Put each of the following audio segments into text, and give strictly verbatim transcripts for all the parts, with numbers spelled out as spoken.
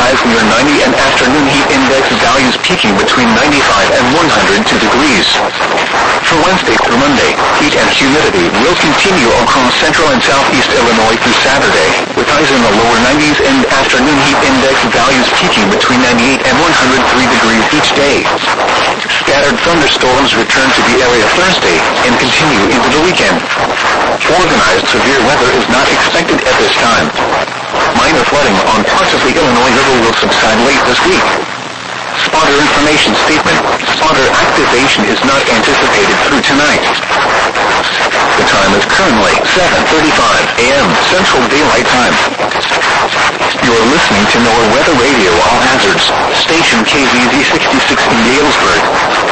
highs near ninety and afternoon heat index values peaking between ninety-five and one hundred two degrees. For Wednesday through Monday, heat and humidity will continue across central and southeast Illinois through Saturday, with highs in the lower nineties and afternoon heat index values peaking between ninety-eight and one hundred three degrees each day. Scattered thunderstorms return to the area Thursday and continue into the weekend. Organized severe weather is not expected at this time. Minor flooding on parts of the Illinois River will subside late this week. Spotter information statement. Spotter activation is not anticipated through tonight. The time is currently seven thirty-five a m Central Daylight Time. You're listening to NOAA Weather Radio All Hazards, station K Z Z sixty-six in Galesburg.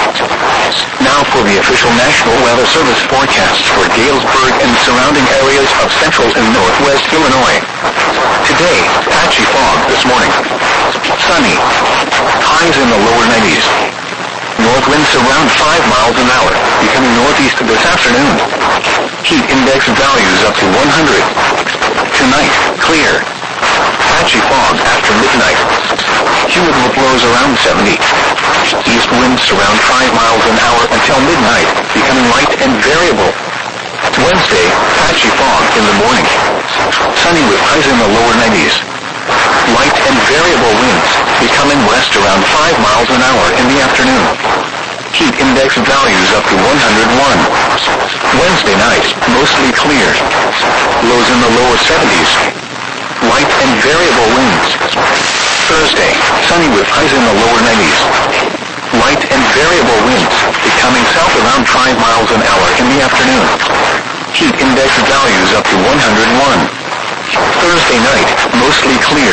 Now for the official National Weather Service forecast for Galesburg and surrounding areas of central and northwest Illinois. Today, patchy fog this morning. Sunny. Highs in the lower nineties. North winds around five miles an hour, becoming northeast this afternoon. Heat index values up to one hundred. Tonight, clear. Patchy fog after midnight. Humid will blows around seventy. East winds around five miles an hour until midnight, becoming light and variable. Wednesday, patchy fog in the morning. Sunny with highs in the lower nineties. Light and variable winds, becoming west around five miles an hour in the afternoon. Heat index values up to one hundred one. Wednesday night, mostly clear. Lows in the lower seventies. Light and variable winds. Thursday, sunny with highs in the lower nineties. Light and variable winds, becoming south around five miles an hour in the afternoon. Heat index values up to one hundred one. Thursday night, mostly clear.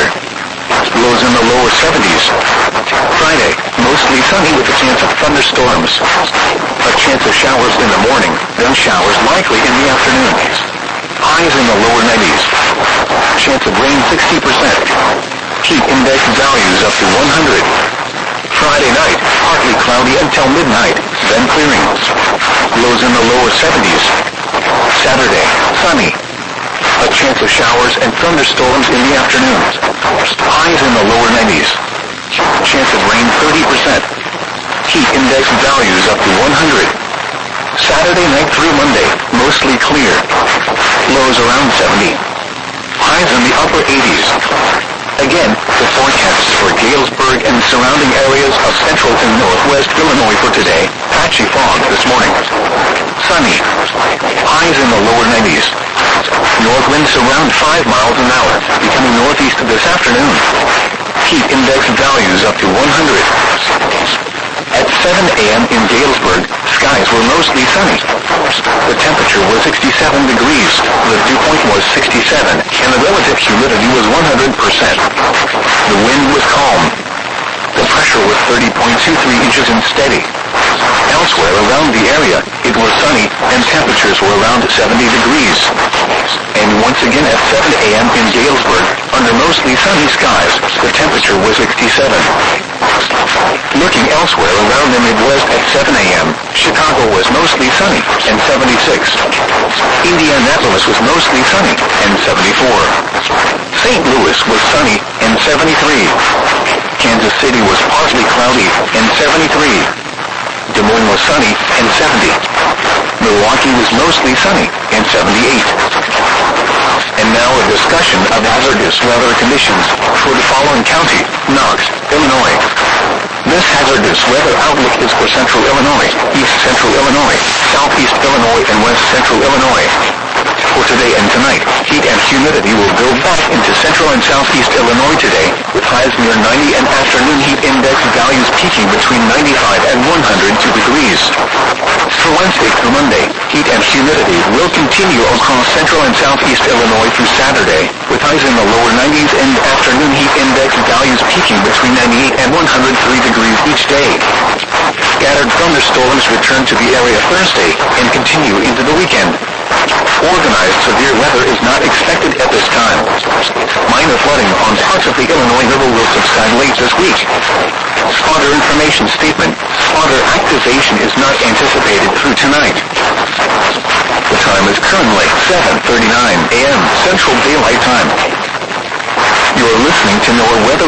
Lows in the lower seventies. Friday, mostly sunny with a chance of thunderstorms. A chance of showers in the morning, then showers likely in the afternoon. Highs in the lower nineties. Chance of rain sixty percent. Heat index values up to one hundred. Friday night, partly cloudy until midnight, then clearing. Lows in the lower seventies. Saturday, sunny. A chance of showers and thunderstorms in the afternoon. Highs in the lower nineties. Chance of rain thirty percent. Heat index values up to one hundred. Saturday night through Monday, mostly clear. Lows around seventy. Highs in the upper eighties. Again, the forecasts for Galesburg and surrounding areas of central and northwest Illinois for today. Patchy fog this morning. Sunny. Highs in the lower nineties. North winds around five miles an hour, becoming northeast this afternoon. Heat index values up to one hundred. At seven a m in Galesburg, skies were mostly sunny. The temperature was sixty-seven degrees, the dew point was sixty-seven, and the relative humidity was one hundred percent. The wind was calm. The pressure was thirty point two three inches and steady. Elsewhere around the area, it was sunny, and temperatures were around seventy degrees. And once again at seven a m in Galesburg, under mostly sunny skies, the temperature was sixty-seven. Looking elsewhere around the Midwest at seven a m, Chicago was mostly sunny, and seventy-six. Indianapolis was mostly sunny, and seventy-four. Saint Louis was sunny, and seventy-three. Kansas City was partly cloudy, and seventy-three. Des Moines was sunny, and seventy. Milwaukee was mostly sunny, and seventy-eight. And now a discussion of hazardous weather conditions for the following county, Knox, Illinois. This hazardous weather outlook is for central Illinois, east central Illinois, southeast Illinois, and west central Illinois. For today and tonight, heat and humidity will go back into central and southeast Illinois today, with highs near ninety and afternoon heat index values peaking between ninety-five and one hundred two degrees. For Wednesday through Monday, heat and humidity will continue across central and southeast Illinois through Saturday, with highs in the lower nineties and afternoon heat index values peaking between ninety-eight and one hundred three degrees each day. Scattered thunderstorms return to the area Thursday and continue into the weekend. Organized severe weather is not expected at this time. Minor flooding on parts of the Illinois River will subside late this week. Spotter information statement. Spotter activation is not anticipated through tonight. The time is currently seven thirty-nine a m Central Daylight Time. You are listening to NOAA Weather